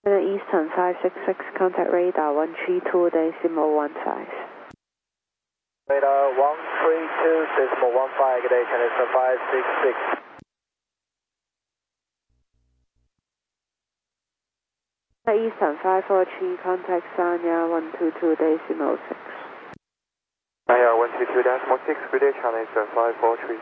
Eastern 566, contact radar 132.15. Radar 132.15, good day, China Eastern 566. Eastern 543, contact Sanya 122.6. IR 122.6, good day, China Eastern 543.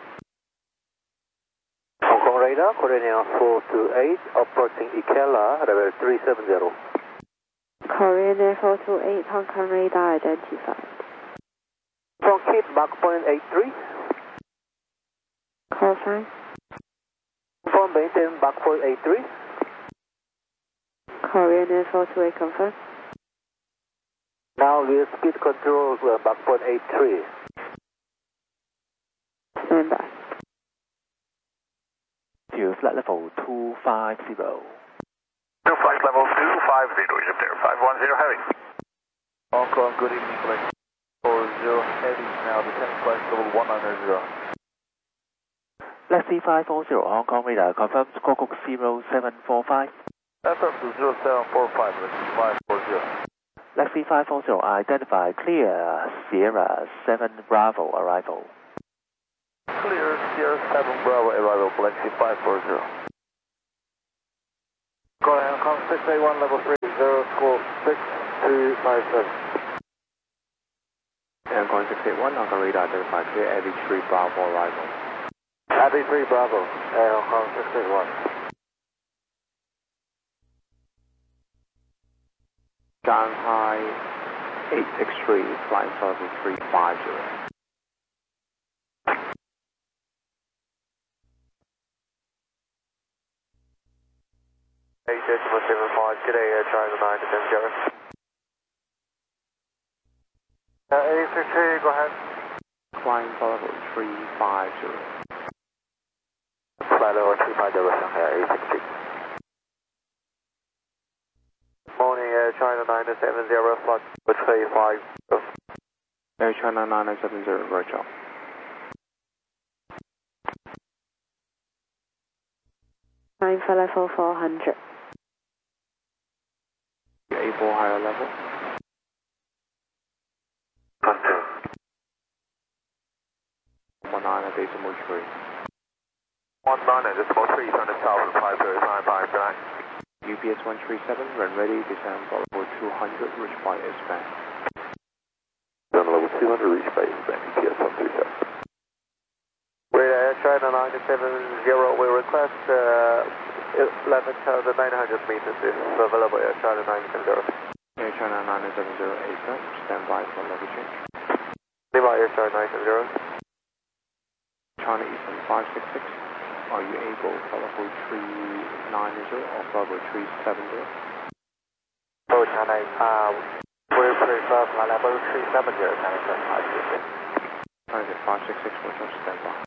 Hong Kong radar, Korean 428, approaching Ikela, level 370. Korean Air 428, Hong Kong radar identified. From Cape Mark point 83. Call sign. From maintain Mark point 83. Korean Air 428 confirm. Now we speed control Mark point 83. Stand by. To flight level 250. 2 flight level 250, Egypt Air 510 heavy. Hong Kong, good evening, flight 40 heavy, now descend flight level 190. Lexi 540, Hong Kong radar confirms squawk 0745. FM to 0745, Lexi 540. Lexi 540, identify clear Sierra 7 Bravo arrival. Clear Sierra 7 Bravo arrival, Lexi 540. Go ahead, Hong Kong 681, level 30, squawk 6257. Hong Kong 681, Hong Kong radar identify clear Abbey 3 Bravo arrival. Abbey 3 Bravo, Hong Kong 681. Shanghai 863, flying level 350. Good day, China 9 to 10 A63, go ahead. Flying level 350. Flight level 350, Shanghai A63. Morning, China 970, flight 350. Air China 970, Roger. Time for level 400. A4 higher level. Control. 19 decimal 3. 19 decimal 3, turn to south, 535, good night. UPS 137, run ready, descend level 200, reach by S-band. Down level 200, reach by S-band, UPS 137. Radar China 970, we request 11,900 meters is available Air China 970. Air China 970, ASAP, stand by for level change. Lima Air China 970. China Eastern 566, are you able for level 390 or level 370? Oh, China, we prefer flight level 370, China 566. China 566, will just stand by.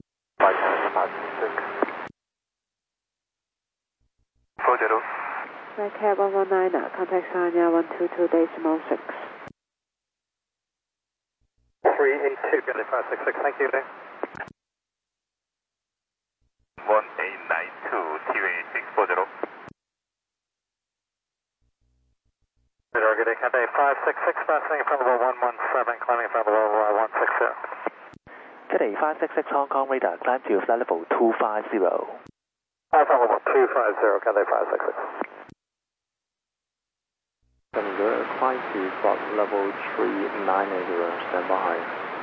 566. Roger. Red Cat 119, contact Sanya 122.6. 382, get it 566, thank you. 1892, TWA 640. Good day, Cathay 566, passing from level 117, climbing from level 160. Today 566 Hong Kong radar climb to flight level 250. From level 250, Cathay 566. 70, climb to flight level 390, stand by.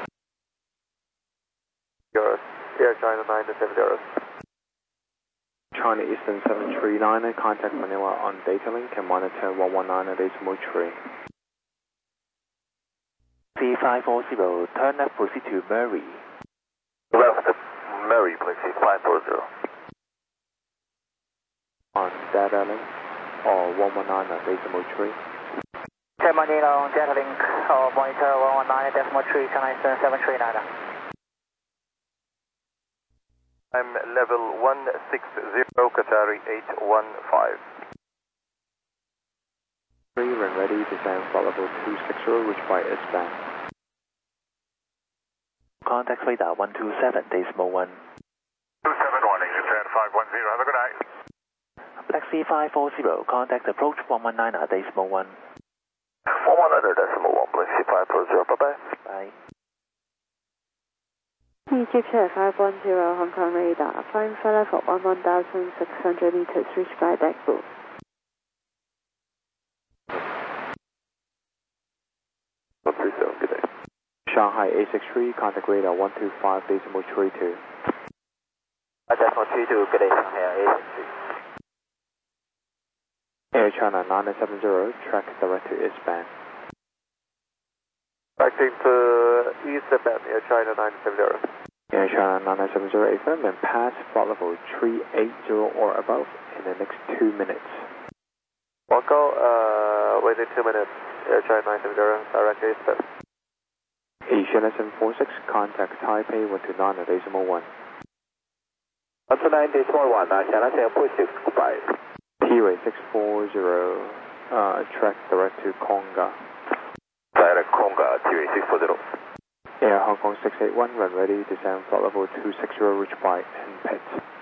Yours, Air China 970. China Eastern 739, contact Manila on data link and monitor 119 decimal 3. C540, turn left, proceed to Murray. Left Murray, please, 540. On data link or 119 decimal 3. Manila on data link, monitor 119 decimal 3, China Eastern 739. I'm level 160, Qatari 815. 3, run ready, descend flight level 260, reach by S-band. Contact radar 127.1. 271, descend 510, have a good night. Taxi 540, contact approach 119.1. 119.1, Taxi 540, bye-bye. Bye. Egyptian 510, Hong Kong radar, flying flight level 11,600 meters, reached by deck blue. Good day. Shanghai 863, contact radar 125.32. Decimal 32, good day, Shanghai 863. Air China 970, track direct to eastbound. Tracking to eastbound, Air China 970. Air China 970, affirm and pass flight level 380 or above in the next 2 minutes. Within 2 minutes, Air China 970, direct to eastbound. Asian SM46, contact Taipei 129.1. 129.1, China 746, goodbye. T-Way 640, track direct to Konga. Direct Konga, T-Way 640. Air Hong Kong 681, run ready, descend flight level 260, reach by NPET.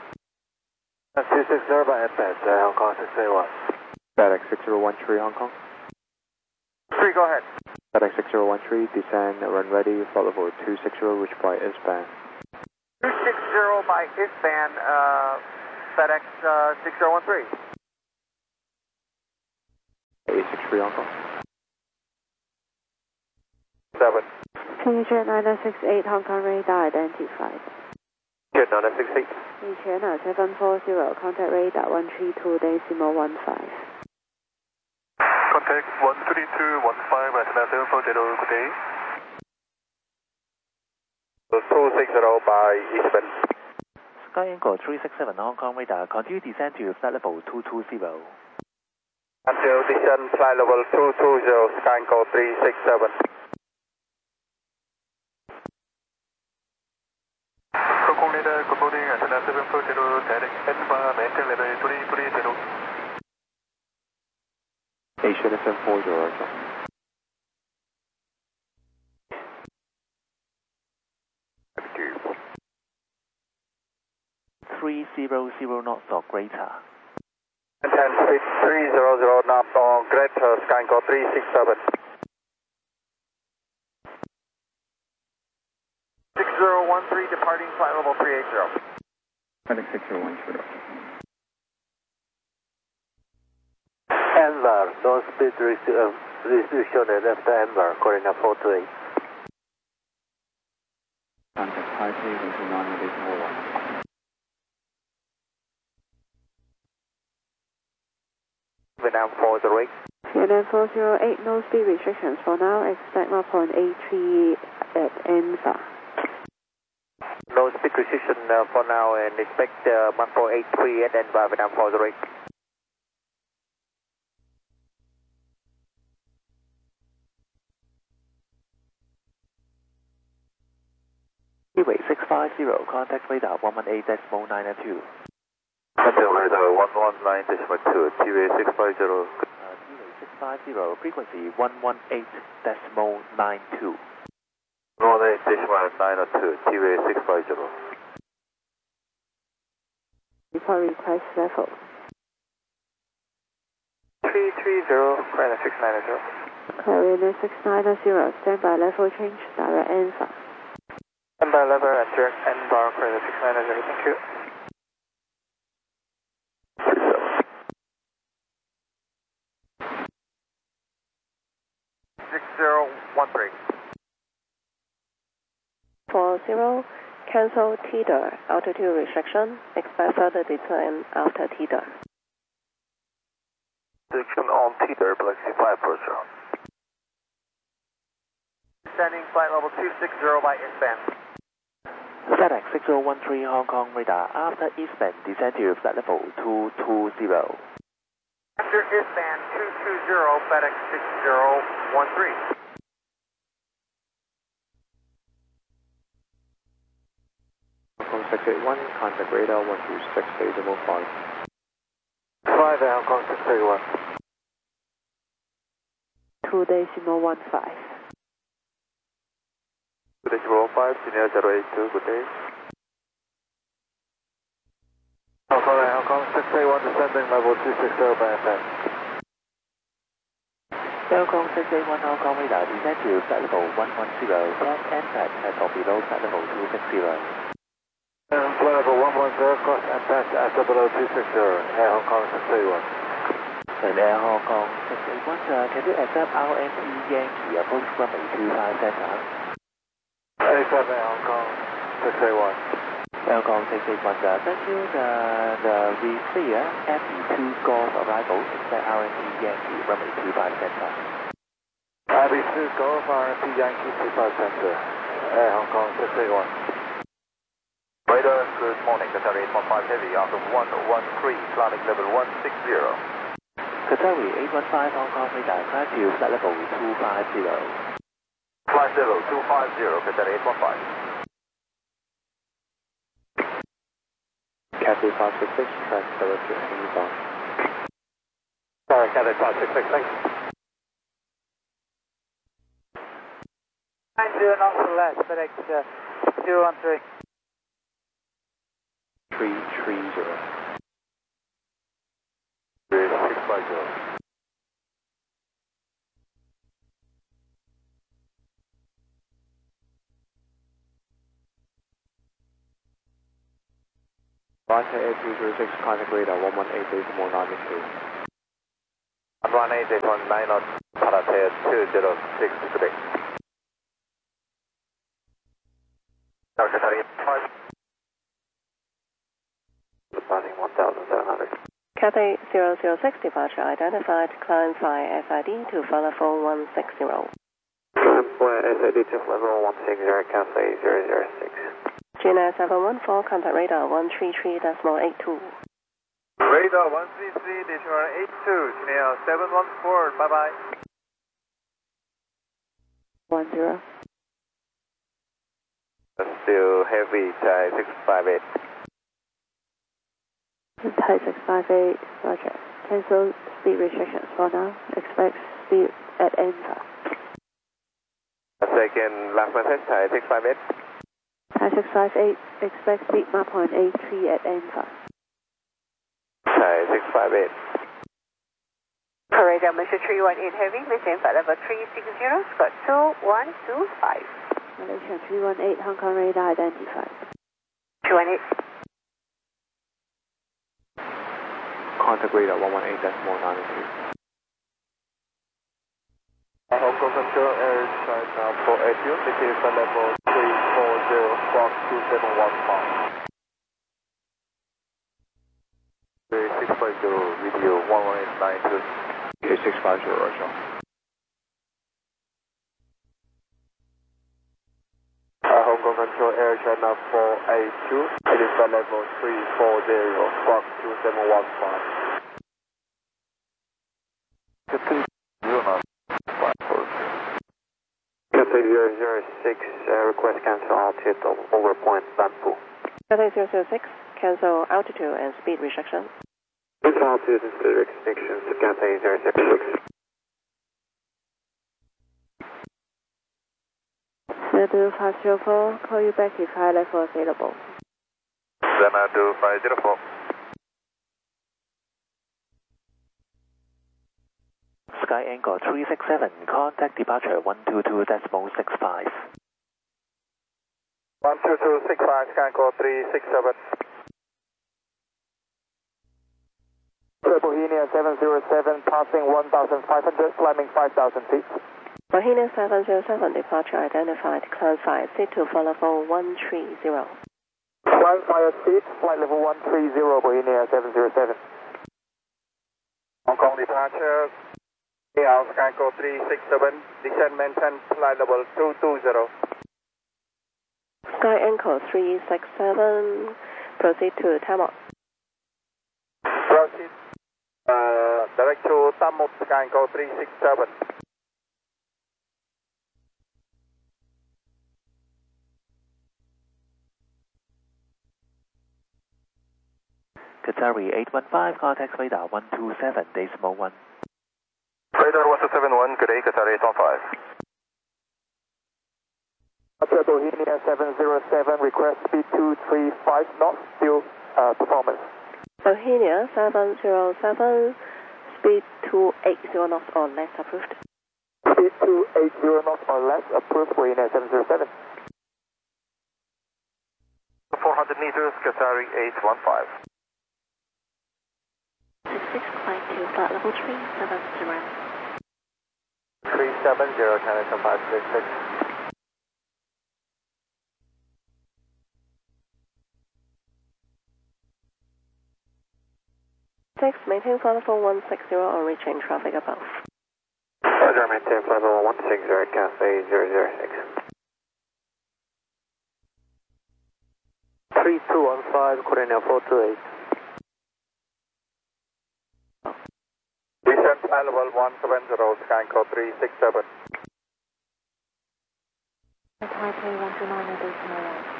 260 by NPET, Hong Kong 681. FedEx 6013 Hong Kong. 3, go ahead. FedEx 6013, descend, run ready, flight level 260, reach by S-band. 260 by S-band, FedEx 6013. 863 Hong Kong. 7. Egyptian 968, Hong Kong radar identified. Jet 968. Egyptian 740, contact radar 132.15. Contact 13215, Atlanta 740, good day. 260 by eastbound. Sky Eagle 367, Hong Kong radar, continue descend to flight level 220. Until descent flight level 220, Sky Eagle 367. Hong Kong radar, good morning, Atlanta 740, direct NVA, maintain level 330. Asian SM40, Roger. Thank you. 300 knots or greater. 10 feet 300 knots on Greater Sky Eagle 367. 6013 departing flight level 380. FedEx 6013. Envar, no speed restriction at left Envar, Corina 428. Contact Taipei 129.1. Vietnam 408. Vietnam 408, no speed restrictions for now, expect 1.83 at ENVA. No speed restriction for now and expect 1483 at Envar, Vietnam 408. T-Way 650, contact radar 118.992. Contact radar 119.2, T-Way 650. T-Way 650, frequency 118.92. 118.902, T-Way 650. Report request level. 330, Corina 690. Carrier 690, standby level change, direct ENVA. Standby level and direct Envar, Corina 690, thank you. 6013. 40, cancel TDR, altitude restriction, expect further decline after TDR. Restriction on TDR, Galaxy 540. Descending flight level 260 by S-band. FedEx 6013 Hong Kong radar, after eastbound, descend to flight level 220. After S-band 220, FedEx 6013. Hong Kong 681, contact radar 126.5. 5 Hong Kong 631. 2.15. 2.15, Senior 082, good day. Hong Kong 681 descending level 260 by FM. Hong Kong 681 Hong Kong radar descend to flight level 110, cross NPAD at or below flight level 260. Flight level 110, cross NPAD at or below 260, Air Hong Kong 681. And Air Hong Kong 681, can you accept RMP Yankee approach runway 25 center? Accept Air Hong Kong 681. Hong Kong 681, thank you. We clear FE2 Golf arrival, expect RMP Yankee runway 25 center. FE2 Golf RMP Yankee 25 center, Air Hong Kong 681. Radar, good morning, Qatar 815 Heavy, out of 113, climbing level 160. Qatari 815 Hong Kong radar, climb to flight level 250. Flight level 250, Qatar 815. Cathay 566, transfer to Amazon. Sorry, Cathay 566, thanks. 90 knots to left, FedEx 013. 330. 650. Vice Air 206, contact radar 118.9 meters. 118.9 knots, Palantir 206 today. Qatar 85. Departing 1700. Cathay 006 departure identified, climb via SID to flight level 160. Climb via SID to flight level 160, Cathay 006. GNS 714, contact radar 133.82. Radar 133.82, Chanel 714, bye bye. 10. Still heavy, Thai 658. Thai 658, roger. Cancel speed restrictions for now. Expect speed at ENFA. Second last message, Thai 658. Thai 658, expect speed map point 83 at ENFA. Thai 658. Radar Malaysia 318 Heavy, maintain flight level 360, Scott 2125. Malaysia 318, Hong Kong radar identified. 318. Contact radar 118.9 meters. Hong Kong Control Air China 480, maintain flight level 340, squawk 2715. 650, video 11892. Okay, 650, roger. Hong Kong Control Air China 482, maintain flight level 340, squawk 2715. Cathay 006, request cancel altitude over point Banpu. Cathay 006, cancel altitude and speed restriction. Cancel altitude and speed restrictions to Cathay 006. Xanadu 504, call you back if high level available. Xanadu 504. Sky Anchor 367, contact departure 122.65. 12265, Sky Anchor 367. Bohemia 707, passing 1,500, climbing 5,000 feet. Bohemia 707 departure identified, climb 5 seat to flight level 130. Climb 5 seat, flight level 130, Bohemia 707. Hong Kong departure. Sky Anchor 367, descend maintain flight level 220. Sky Anchor 367, proceed to Tamot. Proceed. Direct to Tamot, Sky Anchor 367. Qatari 815, contact radar 127.1. Radar 1271, good day, Qatar 815. Bohemia 707, request speed 235 knots, still performance. Bohemia 707, speed 280 knots or less approved. Speed 280 knots or less, approved for United 707. 400 meters, Qatari 815. 66, climb to flight level 370. 370, Canada 566. Six, maintain flight level 160 on reaching traffic above. Roger, maintain flight level 160, Cathay 006. 3215, Korea 428. Descent flight level 170, sky code 367. Taipei 129.1.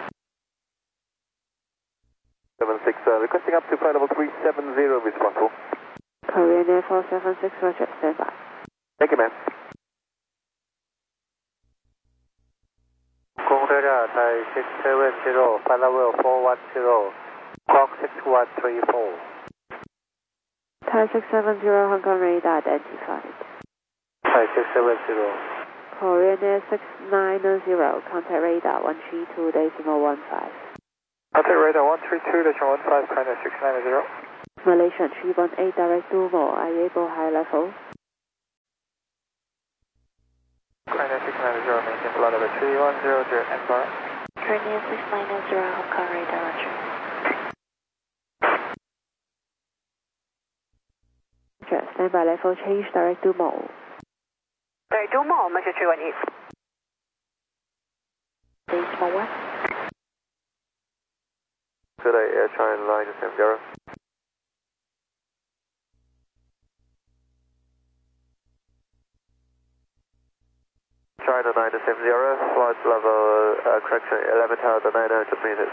76, requesting up to flight level 370, responsible. Korean Air 476, roger, stand by. Thank you, ma'am. Korea Thai 670, flight level 410, clock 6134. Thai 670, Hong Kong radar identified. Thai 670. Korean Air 690, contact radar 132.15. Contact radar 132.15, China 690. Malaysian 318, direct to Mo, are you able high level? China 690, maintain flight level 3100, and bar. Korean 690, Hong Kong radar, roger. Roger, standby level change, direct to Mo. Direct to Mo, measure 318. Base Mo 1. Good day, Air China 970. China 970, flight level, correction, 11,900 meters.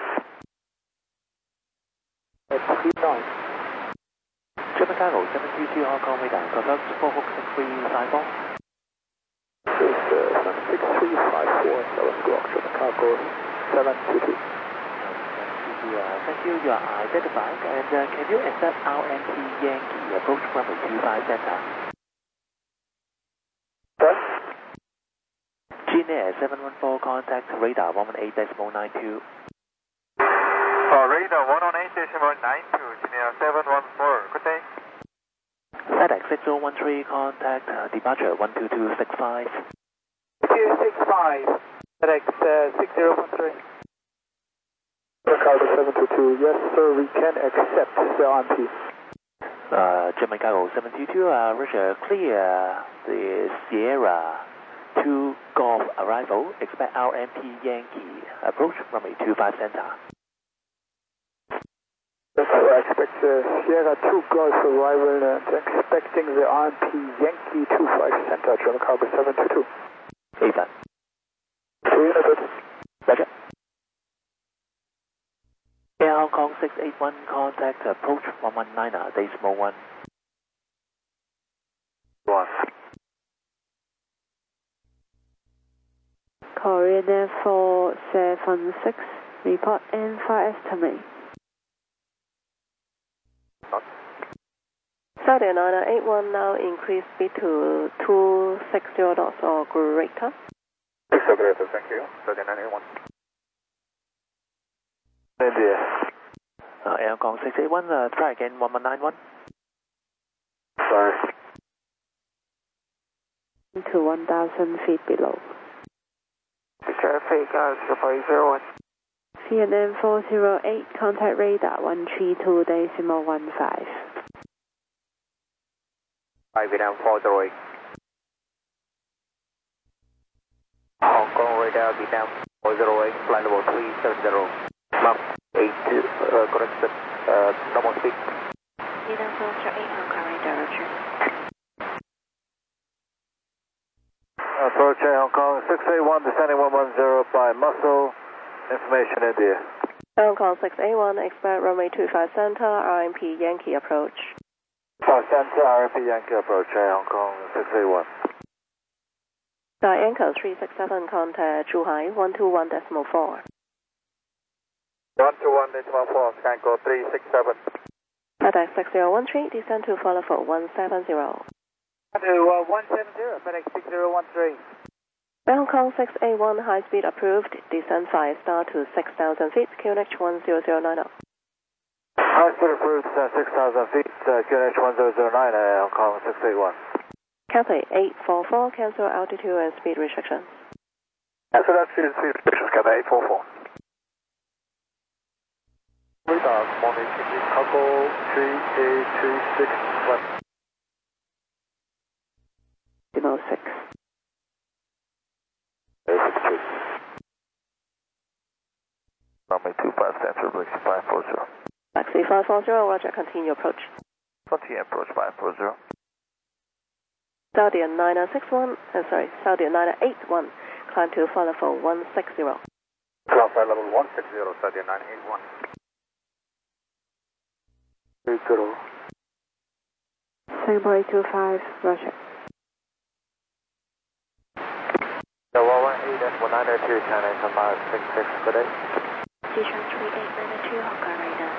39. German Cargo 722 Hong Kong radar, confirm 46354. This is 16354, Southern Squawk, German Cargo 722. Thank you, you are identified, and can you accept RMP Yankee approach runway 25 center? Yes. Gene 714, contact radar 118.92. Radar 118.92, Gene 714, good day. FedEx 6013, contact departure 12265. 265, FedEx 6013. Cargo 722, yes sir, we can accept the RMP. German Cargo 722, Roger, clear the Sierra 2 Golf arrival, expect RMP Yankee, approach runway 25 center. Yes sir, I expect Sierra 2 Golf arrival and expecting the RMP Yankee 25 center, German Cargo 722. Ethan. 300. Roger. Air Hong Kong 681, contact approach 119, decimal 1. 1. Korean Air 476, report N5 estimate. Saudi 981 now increase speed to 260 knots or greater. Greater, thank you. 3981. India. Air Hong Kong 681, try again 1191. Sorry. To 1,000 feet below. Traffic, 501. CNN 408, contact radar 132.15. Vietnam 408. Hong Kong radar, Vietnam 408, flight level 370. Mach 82, correction, normal speed. Vietnam 408, Hong Kong radar, roger. Approach Hong Kong 681, descending 110 by muscle, information India. Hong Kong 681, expect runway 25 center, RMP Yankee approach. Center, RMP Yankee approach, Hong Kong 681. Sky Anchor 367, contact Zhuhai 121.4. 121.4, scan code 367. FedEx 6013, descend to follow for 170. To 170, FedEx 6013. Hong Kong 681, high speed approved, descend 5 star to 6,000 feet, QNH 10090. High speed approved, 6,000 feet, QNH 1009, Hong Kong 681. Cathay 844, cancel altitude and speed restrictions. Cancel altitude and speed restrictions, Cathay 844. Radar, morning, Chicago 3836. Demo 6. Runway 25 Central, Bricks 540. Taxi 540, roger, continue approach. Continue approach 540. Saudi 961, Saudi 981, climb to follow for 160. Cloud level 160, Saudi 981. 30. Singapore 825, roger. The 118 F192, China 566, good day. Sichuan 3892, Hong Kong radar.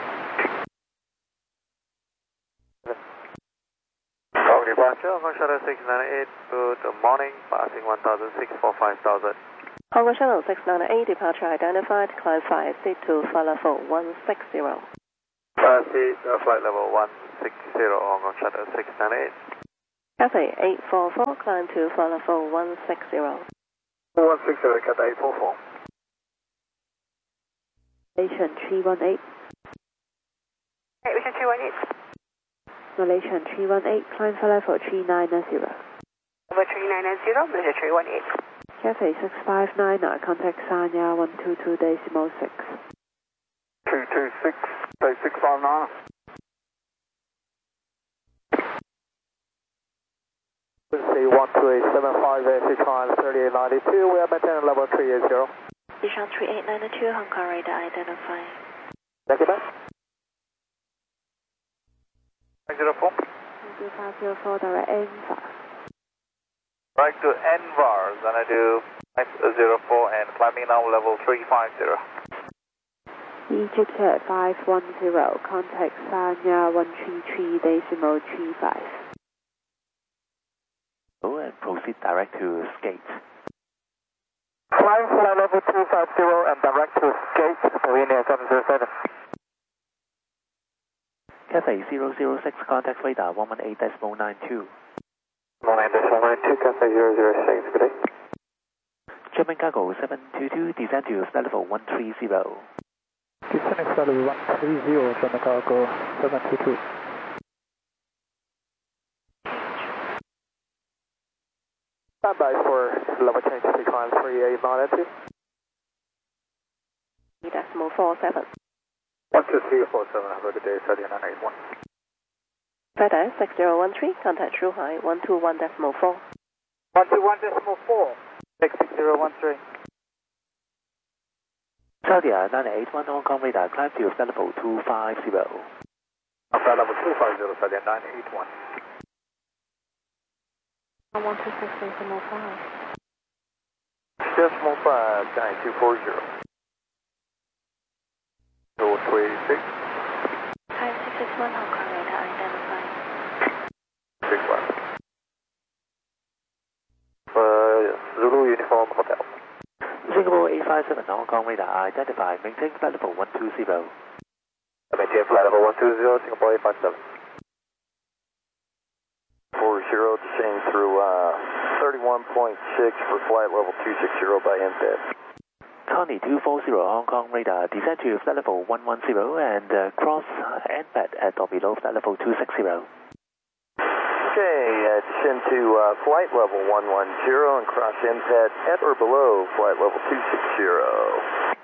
Hong departure, Hong Kong Shuttle 698, good morning, passing 1006 for 5000. Hong Kong Shuttle 698, departure identified, climb 5 seat to follow for 160. Seat, flight level 160, Hong Kong Shuttle 698. Cathay 844, climb to follow for 160. 160, Cathay 844. Malaysian 318. Malaysian 218. Malaysian 318, climb for level 390. Over 390, Malaysia 318. Cathay 659, contact Sanya 122.6. 226, say 659. Say 12875, Sichuan 3892, we are maintaining level 380. Sichuan 3892, Hong Kong radar identifying. Thank you, man. 504. 2504, direct Envar. Right to Envar, gonna do 504 and climbing now level 350. Egypt 510, contact Sanya 133.35. And proceed direct to Skate. Climb flight level 250 and direct to Skate, Slovenia 707. Cathay 006, contact radar 118.92. 118.92, Cathay 006, good day. German Cargo 722, descend to level 130. Descending flight level 130, German Cargo 722. Stand by for level change to climb 3892. 3.47. 12347, have a good day, Saudi 981. FedEx 6013, contact Shuhai 121.4. 121.4, 6013. Saudi 981, Hong Kong radar, climb to level 250. Flight level 250, Saudi 981. 126.5. Decimal 5, 9240. 286. Hi, 661, Hong Kong radar identifying. 61. Zulu Uniform Hotel. Singapore 857, Hong Kong radar identified, maintain flight level 120. Maintain flight level 120, Singapore 857. 40, descending through 31.6 for flight level 260 by NFED. Connie 240, Hong Kong radar, descend to flight level 110 and cross NFED at or below flight level 260. Okay, descend to flight level 110 and cross NFED at or below flight level 260.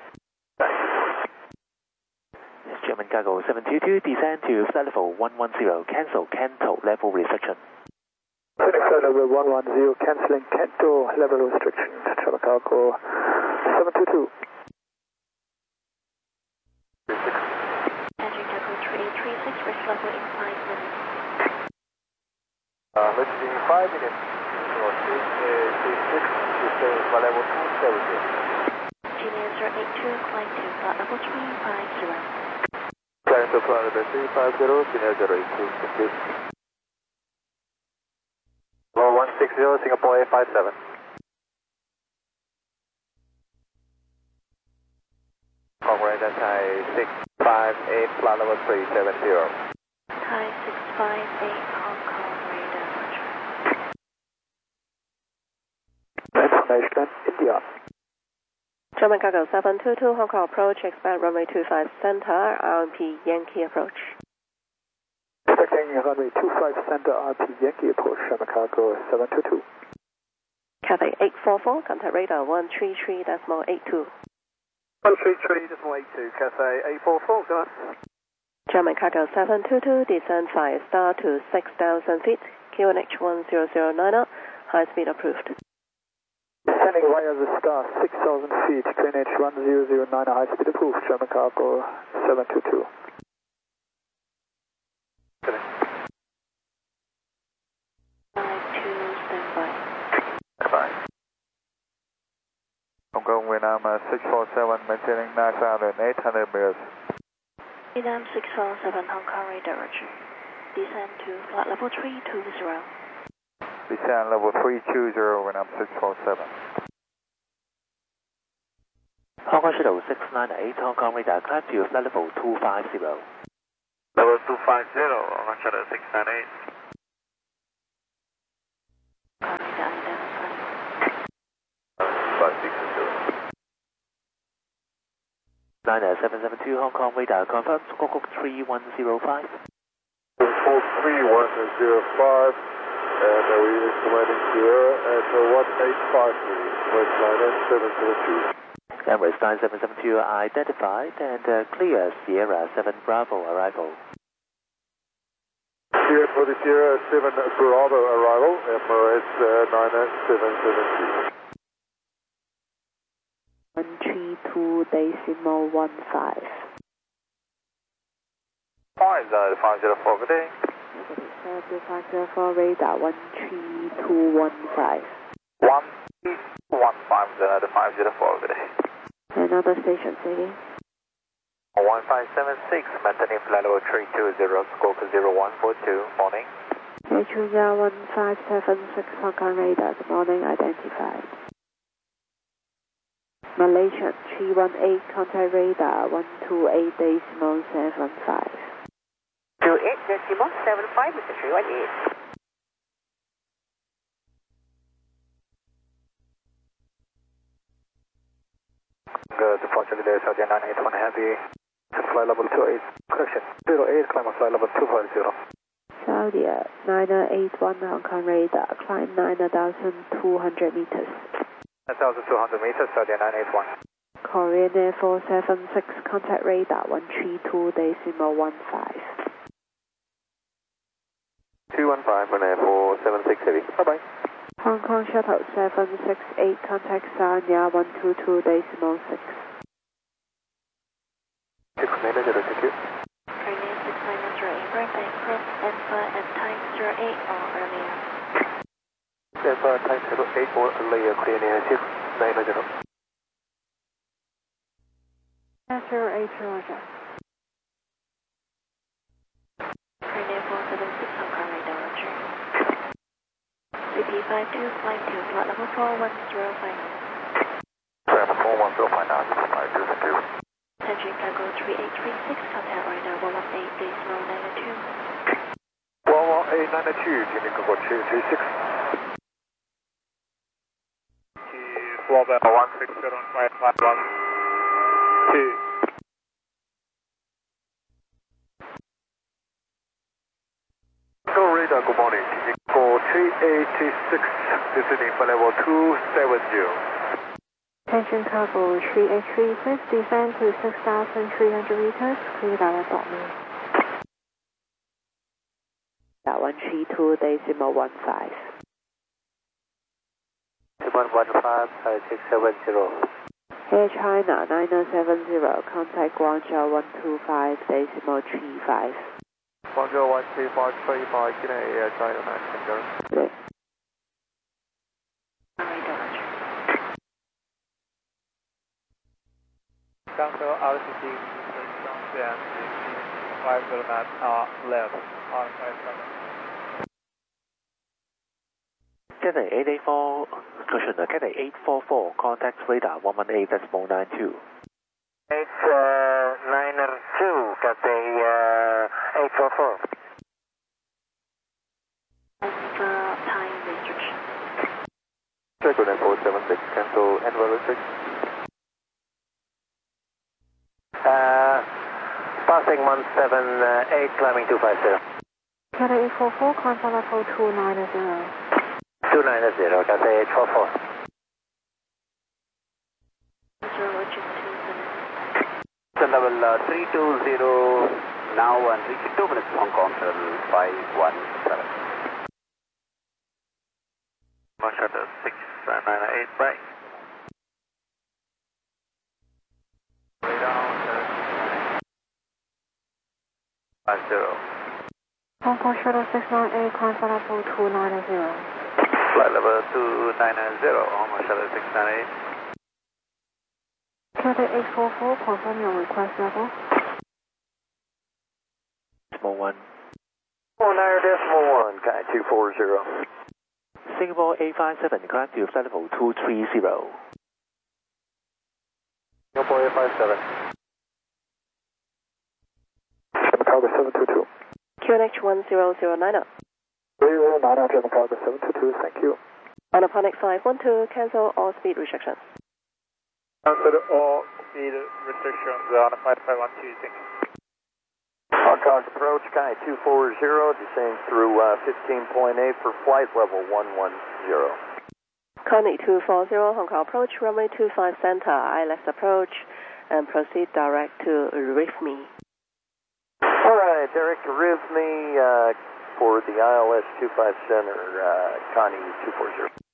German Cargo 722, descend to flight level 110, cancel Kanto level restriction. Flight level 110, cancelling Kanto level restriction. German Cargo 722. Entering Taco 3836, risk level in 5 minutes. Let's see, 5 minutes. 36, descending flight level 270. Gmail 082, climb to flight level 350. Clear cancel flight level 350, Senior 082, thank you. Low 160, Singapore 857. Operator Thai 658, flight level 370. Thai 658 Hong Kong radar. Information India. German Cargo 722 Hong Kong approach, expect runway 25 center, RMP Yankee approach. Expecting runway 25 center, RMP Yankee approach, German Cargo 722. Cathay 844, contact radar 133.82. 133.82, Cathay 844, go on. German Cargo 722, descend 5 star to 6,000 feet, QNH 10090, high speed approved. Descending via the star 6,000 feet, QNH 1009, high speed approved, German Cargo 722. Standby. Bye. Hong Kong Vietnam 647, maintaining 9,800 meters. Vietnam 647 Hong Kong radar, roger. Descend to flight level 320. Descend level 320, Vietnam 647. Hong Kong Shuttle 698, Hong Kong radar, climb to flight level 250. Level 250, Hong Kong Shuttle 698. Hong Kong radar identified. 560. 772 Hong Kong radar, confirm Squawk 3105. 3105, and we estimating here at 1853, Westline 772. Emirates 9772 identified and clear Sierra 7 Bravo arrival. Here for the Sierra 7 Bravo arrival, Emirates 9772. 132.15. 504, good day. Negative 504 radar 13215. 115, good day. Another station city. 1576, maintaining flight level 320, Squawk 0142, morning. H1 1576 Hong Kong radar, good morning, identified. Malaysian 318, contact radar 128.75. 28.75, Mr. 318. Departure delay, Saudi 981 Heavy, flight level 28, correction, 08, climb on flight level 250. Saudi 981 Hong Kong radar, climb 9,200 meters. 9,200 meters, Saudi 981. Korean Air 476, contact radar 132.15. 215 on Air 476 Heavy, bye-bye. Hong Kong Shuttle 768, contact Sanya 122.6. Commander, thank you. Korean 6908, Burbank, Cross, Alpha and time 08 or earlier. Alpha, time 08 or earlier, clear near 900. 08, Roger. Korean 476 Hong Kong radar, roger. CP52, flight to flight level 41059. 41059, 522. Attention cargo 3836, contact radar 118.92. 11892, Jimmy Cargo 236. Floor bell 160.551. 2. Go radar, good morning. Jimmy Cargo 386, descending for level 270. Attention cargo 3836, descend to 6,300 meters, clear direct me. That 132.15. 2115, Air China 9070, contact Guangzhou 125.35. Guangzhou 12535, Guinea Air China 970. Good. Guangzhou altitude 1,5 50 knots left on 57. Cathay 884, caution, Cathay 844, contact radar 118.92. 892, Cathay 844. Time restriction. Check on 476, cancel and restrict. Passing 178, climbing 250. Cathay 844, contact level 290. 290, Cathay 844. 0 level 320 now and reaching 2 minutes Hong Kong level 517. Shutter 698 right. Way down 50. Hong Kong Shuttle 698, contact level 290. Flight level 290, Hong Kong Shuttle 698. Cathay 844, confirm your request level. Small 1. 49.1, Kai 240. Singapore 857, climb to flight level 230. Singapore 857. Chicago 722. QNH 10090. 090, Chicago 722, thank you. On Aponic 512, cancel all speed restrictions. Cancel all speed restrictions on flight 512, thank you. Hong Kong approach, Sky 240, descending through 15.8 for flight level 110. Connie 240, Hong Kong approach, runway 25 center, ILS approach, and proceed direct to RIFME. Alright, direct to RIFME for the ILS 25 center, Connie 240.